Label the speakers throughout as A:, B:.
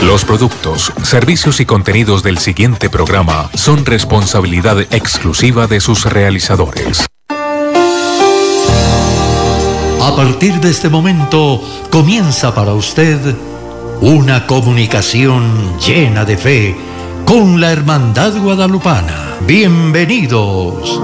A: Los productos, servicios y contenidos del siguiente programa son responsabilidad exclusiva de sus realizadores.
B: A partir de este momento comienza para usted una comunicación llena de fe con la Hermandad Guadalupana. Bienvenidos.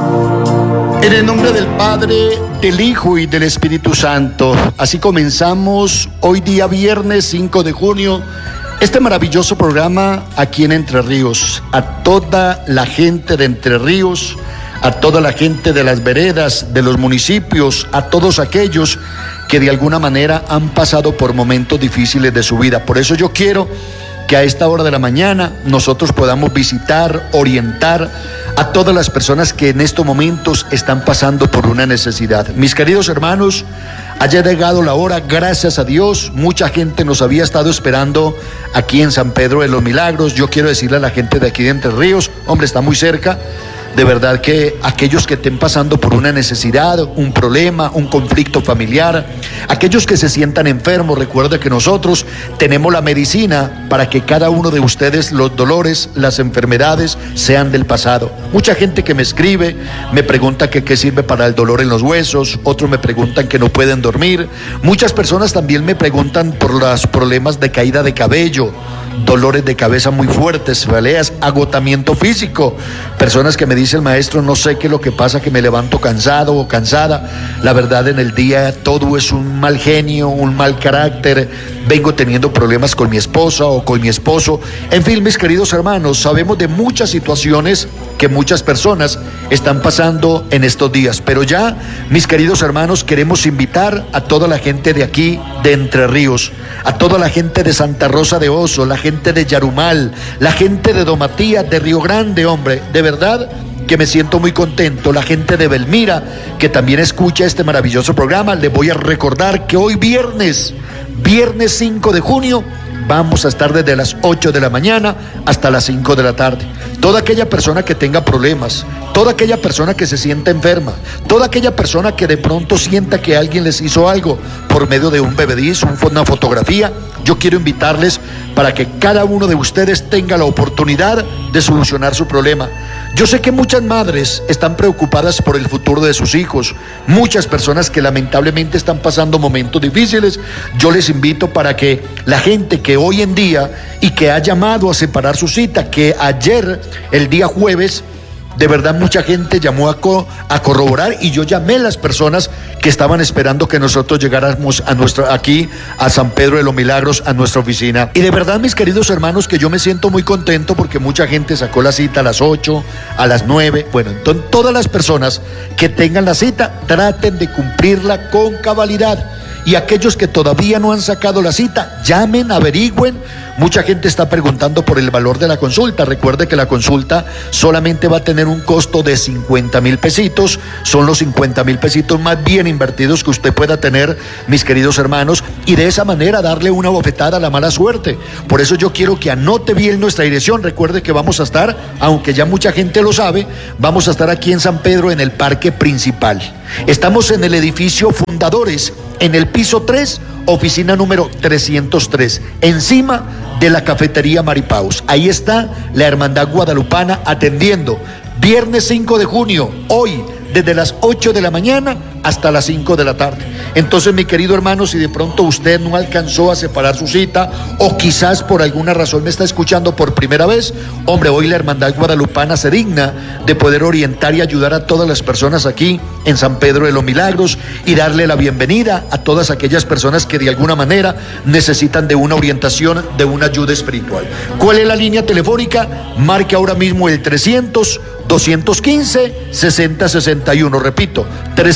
C: En el nombre del Padre, del Hijo y del Espíritu Santo. Así comenzamos hoy día viernes 5 de junio este maravilloso programa aquí en Entre Ríos. A toda la gente de Entre Ríos, a toda la gente de las veredas, de los municipios, a todos aquellos que de alguna manera han pasado por momentos difíciles de su vida. Por eso yo quiero que a esta hora de la mañana nosotros podamos visitar, orientar a todas las personas que en estos momentos están pasando por una necesidad. Mis queridos hermanos, haya llegado la hora, gracias a Dios. Mucha gente nos había estado esperando aquí en San Pedro de los Milagros. Yo quiero decirle a la gente de aquí de Entre Ríos, hombre, está muy cerca. De verdad que aquellos que estén pasando por una necesidad, un problema, un conflicto familiar, aquellos que se sientan enfermos, recuerde que nosotros tenemos la medicina para que cada uno de ustedes los dolores, las enfermedades sean del pasado. Mucha gente que me escribe, me pregunta que qué sirve para el dolor en los huesos, otros me preguntan que no pueden dormir. Muchas personas también me preguntan por los problemas de caída de cabello, dolores de cabeza muy fuertes, cefaleas, agotamiento físico. Personas que me dicen, maestro, no sé qué es lo que pasa, que me levanto cansado o cansada. La verdad, en el día todo es un mal genio, un mal carácter. Vengo teniendo problemas con mi esposa o con mi esposo. En fin, mis queridos hermanos, sabemos de muchas situaciones que muchas personas están pasando en estos días. Pero ya, mis queridos hermanos, queremos invitar a toda la gente de aquí, de Entre Ríos, a toda la gente de Santa Rosa de Oso, la gente de Yarumal, la gente de Domatía, de Río Grande, hombre, de verdad que me siento muy contento. La gente de Belmira, que también escucha este maravilloso programa, les voy a recordar que hoy viernes 5 de junio, vamos a estar desde las 8 de la mañana hasta las 5 de la tarde. Toda aquella persona que tenga problemas, toda aquella persona que se sienta enferma, toda aquella persona que de pronto sienta que alguien les hizo algo por medio de un bebedizo, una fotografía, yo quiero invitarles para que cada uno de ustedes tenga la oportunidad de solucionar su problema. Yo sé que muchas madres están preocupadas por el futuro de sus hijos, muchas personas que lamentablemente están pasando momentos difíciles. Yo les invito para que la gente que hoy en día y que ha llamado a separar su cita, que ayer, el día jueves, de verdad mucha gente llamó a corroborar, y yo llamé a las personas que estaban esperando que nosotros llegáramos aquí a San Pedro de los Milagros, a nuestra oficina. Y de verdad, mis queridos hermanos, que yo me siento muy contento porque mucha gente sacó la cita a las 8, a las 9. Bueno, entonces todas las personas que tengan la cita, traten de cumplirla con cabalidad. Y aquellos que todavía no han sacado la cita, llamen, averigüen. Mucha gente está preguntando por el valor de la consulta. Recuerde que la consulta solamente va a tener un costo de 50,000 pesitos. Son los 50,000 pesitos más bien invertidos que usted pueda tener, mis queridos hermanos, y de esa manera darle una bofetada a la mala suerte. Por eso yo quiero que anote bien nuestra dirección. Recuerde que vamos a estar, aunque ya mucha gente lo sabe, vamos a estar aquí en San Pedro, en el parque principal. Estamos en el edificio Fundadores, en el piso 3, oficina número 303, encima de la cafetería Maripaus. Ahí está la Hermandad Guadalupana atendiendo. Viernes 5 de junio, hoy, desde las 8 de la mañana hasta las 5 de la tarde. Entonces, mi querido hermano, si de pronto usted no alcanzó a separar su cita, o quizás por alguna razón me está escuchando por primera vez, hombre, hoy la Hermandad Guadalupana se digna de poder orientar y ayudar a todas las personas aquí en San Pedro de los Milagros y darle la bienvenida a todas aquellas personas que de alguna manera necesitan de una orientación, de una ayuda espiritual. ¿Cuál es la línea telefónica? Marque ahora mismo el 300-215-6061. Repito,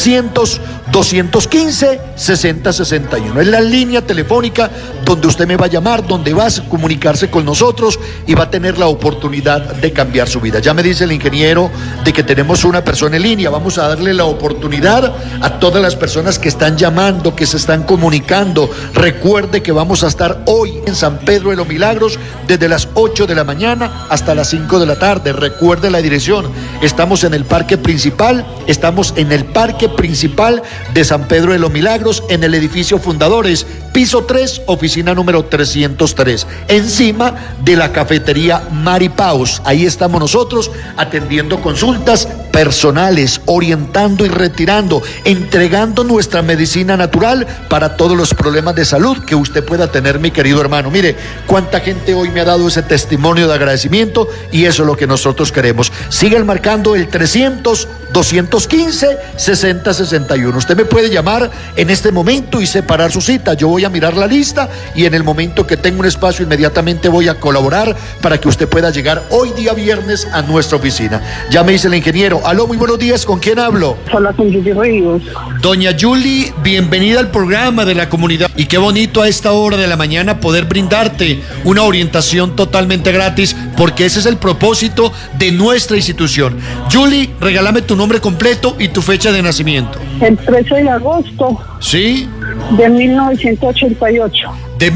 C: 300-215-6061. Es la línea telefónica donde usted me va a llamar, donde va a comunicarse con nosotros y va a tener la oportunidad de cambiar su vida. Ya me dice el ingeniero de que tenemos una persona en línea. Vamos a darle la oportunidad a todas las personas que están llamando, que se están comunicando. Recuerde que vamos a estar hoy en San Pedro de los Milagros desde las 8 de la mañana hasta las 5 de la tarde. Recuerde la dirección. Estamos en el parque principal, de San Pedro de los Milagros, en el edificio Fundadores, piso 3, oficina número 303, encima de la cafetería Maripaus. Ahí estamos nosotros atendiendo consultas personales, orientando y retirando, entregando nuestra medicina natural para todos los problemas de salud que usted pueda tener, mi querido hermano. Mire, cuánta gente hoy me ha dado ese testimonio de agradecimiento y eso es lo que nosotros queremos. Sigan marcando el 300-215-6061. Usted me puede llamar en este momento y separar su cita. Yo voy a mirar la lista y en el momento que tenga un espacio inmediatamente voy a colaborar para que usted pueda llegar hoy día viernes a nuestra oficina. Ya me dice el ingeniero. Aló, muy buenos días, ¿con quién hablo?
D: Hola, con Julie Ríos.
C: Doña Julie, bienvenida al programa de la comunidad. Y qué bonito a esta hora de la mañana poder brindarte una orientación totalmente gratis, porque ese es el propósito de nuestra institución. Julie, regálame tu nombre completo y tu fecha de nacimiento.
D: El 13 de agosto.
C: ¿Sí?
D: De 1988.
C: De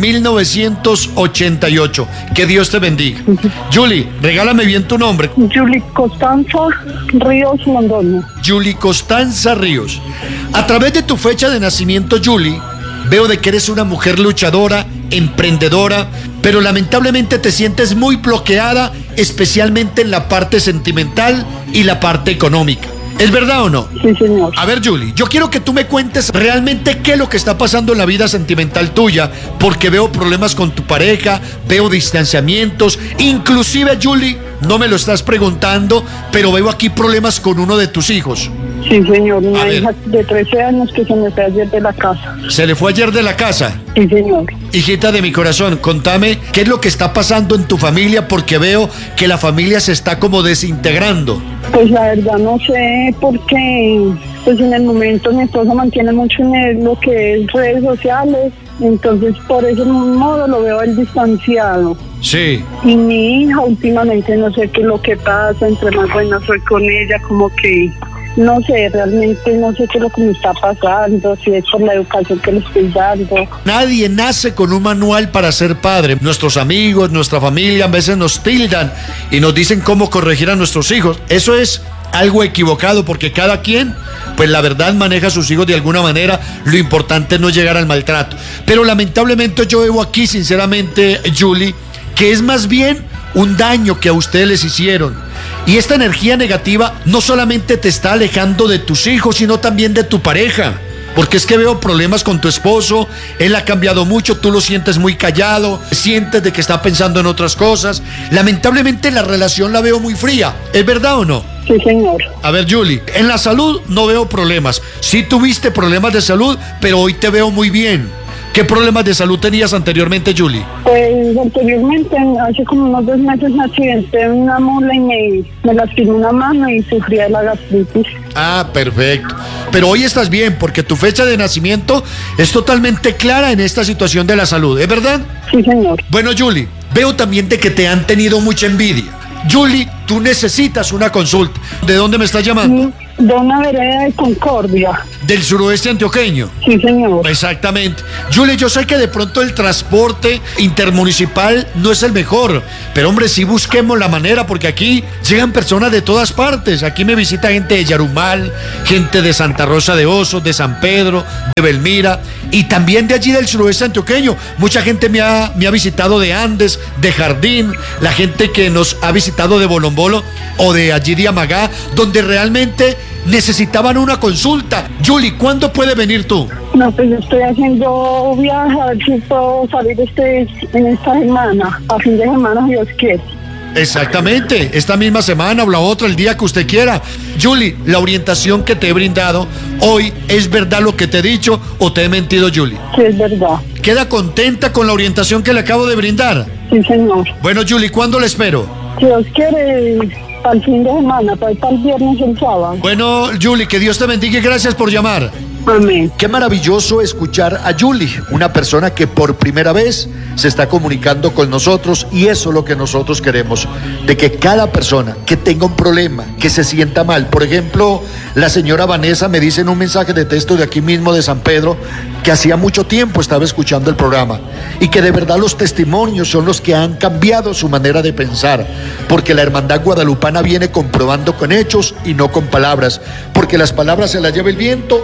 C: 1988. Que Dios te bendiga. Julie, regálame bien tu nombre.
D: Julie Constanza Ríos Londoño.
C: Julie Constanza Ríos. A través de tu fecha de nacimiento, Julie, veo de que eres una mujer luchadora, emprendedora, pero lamentablemente te sientes muy bloqueada, especialmente en la parte sentimental y la parte económica. ¿Es verdad o no?
D: Sí, señor.
C: A ver, Julie, yo quiero que tú me cuentes realmente qué es lo que está pasando en la vida sentimental tuya, porque veo problemas con tu pareja, veo distanciamientos, inclusive, Julie, no me lo estás preguntando, pero veo aquí problemas con uno de tus hijos.
D: Sí, señor. Una hija de 13 años que se me fue ayer de la casa.
C: ¿Se le fue ayer de la casa?
D: Sí, señor.
C: Hijita de mi corazón, contame qué es lo que está pasando en tu familia, porque veo que la familia se está como desintegrando.
D: Pues la verdad no sé, porque pues en el momento mi esposo mantiene mucho en lo que es redes sociales, entonces por ese modo lo veo él distanciado.
C: Sí.
D: Y mi hija últimamente no sé qué es lo que pasa, entre más buena soy con ella, como que no sé, realmente no sé qué es lo que me está pasando, si es por la educación que le estoy dando.
C: Nadie nace con un manual para ser padre. Nuestros amigos, nuestra familia a veces nos tildan y nos dicen cómo corregir a nuestros hijos. Eso es algo equivocado, porque cada quien, pues la verdad, maneja a sus hijos de alguna manera. Lo importante es no llegar al maltrato. Pero lamentablemente yo veo aquí, sinceramente, Julie, que es más bien un daño que a ustedes les hicieron. Y esta energía negativa no solamente te está alejando de tus hijos, sino también de tu pareja. Porque es que veo problemas con tu esposo, él ha cambiado mucho, tú lo sientes muy callado, sientes de que está pensando en otras cosas. Lamentablemente la relación la veo muy fría, ¿es verdad o no?
D: Sí, señor.
C: A ver, Julie, en la salud no veo problemas. Sí tuviste problemas de salud, pero hoy te veo muy bien. ¿Qué problemas de salud tenías anteriormente, Julie?
D: Pues anteriormente, hace como unos 2 meses, me accidenté en una mula y me lastimé una mano y sufría de la gastritis.
C: Ah, perfecto. Pero hoy estás bien, porque tu fecha de nacimiento es totalmente clara en esta situación de la salud, ¿es verdad?
D: Sí, señor.
C: Bueno, Julie, veo también de que te han tenido mucha envidia. Julie, tú necesitas una consulta. ¿De dónde me estás llamando?
D: De una vereda de Concordia.
C: ¿Del suroeste antioqueño?
D: Sí, señor.
C: Exactamente. Julie, yo sé que de pronto el transporte intermunicipal no es el mejor, pero hombre, sí busquemos la manera, porque aquí llegan personas de todas partes. Aquí me visita gente de Yarumal, gente de Santa Rosa de Osos, de San Pedro, de Belmira, y también de allí del suroeste antioqueño. Mucha gente me ha visitado de Andes, de Jardín, la gente que nos ha visitado de Bolombolo o de allí de Amagá, donde realmente necesitaban una consulta. Julie, ¿cuándo puedes venir tú?
D: No, pues yo estoy haciendo viaje, a ver si puedo salir en esta semana, a fin de semana, si Dios quiere.
C: Exactamente, esta misma semana o la otra, el día que usted quiera. Julie, la orientación que te he brindado hoy, ¿es verdad lo que te he dicho o te he mentido, Julie?
D: Sí, es verdad.
C: ¿Queda contenta con la orientación que le acabo de brindar?
D: Sí, señor.
C: Bueno, Julie, ¿cuándo le espero?
D: Si Dios quiere, para el fin de semana, para el viernes o el sábado.
C: Bueno, Julie, que Dios te bendiga y gracias por llamar.
D: Amén.
C: Qué maravilloso escuchar a Julie, una persona que por primera vez se está comunicando con nosotros, y eso es lo que nosotros queremos, de que cada persona que tenga un problema, que se sienta mal. Por ejemplo, la señora Vanessa me dice en un mensaje de texto de aquí mismo de San Pedro que hacía mucho tiempo estaba escuchando el programa y que de verdad los testimonios son los que han cambiado su manera de pensar, porque la Hermandad Guadalupana viene comprobando con hechos y no con palabras, porque las palabras se las lleva el viento y los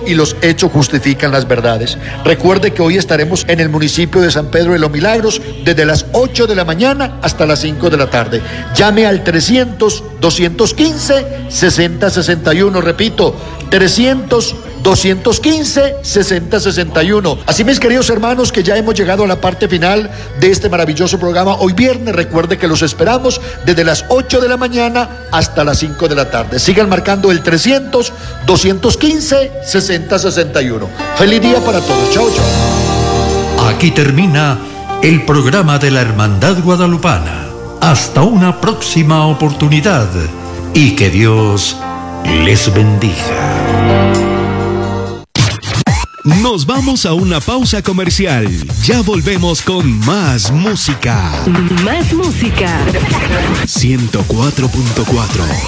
C: hechos justifican las verdades. Recuerde que hoy estaremos en el municipio de San Pedro de los Milagros desde las 8 de la mañana hasta las 5 de la tarde. Llame al 300-215-6061. Repito, 300-215-6061. Así, mis queridos hermanos, que ya hemos llegado a la parte final de este maravilloso programa. Hoy viernes, recuerde que los esperamos desde las 8 de la mañana hasta las 5 de la tarde. Sigan marcando el 300-215-6061. Feliz día para todos. Chao, chao.
B: Aquí termina el programa de la Hermandad Guadalupana. Hasta una próxima oportunidad y que Dios les bendiga.
E: Nos vamos a una pausa comercial. Ya volvemos con más música.
F: Más música.
E: 104.4